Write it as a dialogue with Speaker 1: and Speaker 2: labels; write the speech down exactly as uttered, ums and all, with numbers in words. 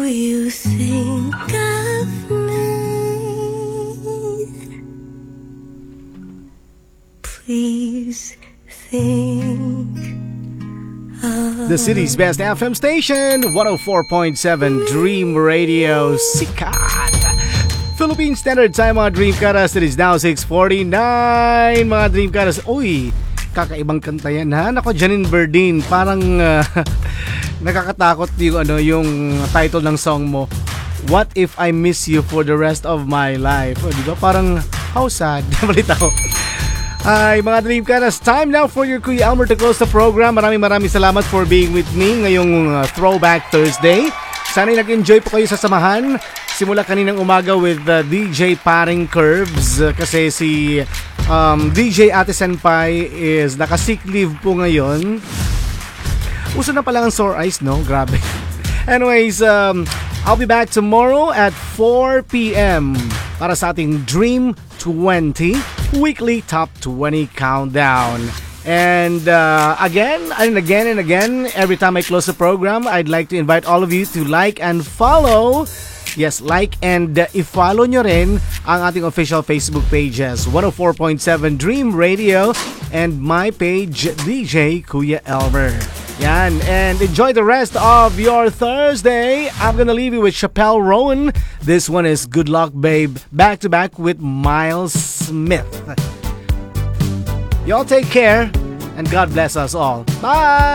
Speaker 1: you think of me? Please think of
Speaker 2: The city's best F M station, one oh four point seven Dream Radio, sikat! Philippine Standard Time, mga Dreamcatters. It is now six forty-nine, mga Dreamcatters. Uy, kakaibang kanta yan, ha? Nako, Janine Berdine, parang uh, nakakatakot yung, ano, yung title ng song mo. What if I miss you for the rest of my life? O, diba? Parang, how sad. Balita ko. Ay, mga Dreamcatters, time now for your Kuya Elmer to close the program. Maraming maraming salamat for being with me ngayong uh, Throwback Thursday. Sana'y nag-enjoy po kayo sa samahan. Simula kaninang umaga with uh, D J Paring Curves uh, kasi si um, D J Ate Senpai is naka-sick leave po ngayon. Uso na pala ang sore eyes, no? Grabe. Anyways, um, I'll be back tomorrow at four p.m. para sa ating Dream twenty Weekly Top twenty Countdown. And uh, again, and again, and again, every time I close the program, I'd like to invite all of you to like and follow. Yes, like and uh, i-follow nyo rin ang ating official Facebook pages, one oh four point seven Dream Radio and my page, D J Kuya Elmer. Yan, and enjoy the rest of your Thursday. I'm gonna leave you with Chappelle Rowan. This one is Good Luck Babe, back to back with Miles Smith. Y'all take care, and God bless us all. Bye!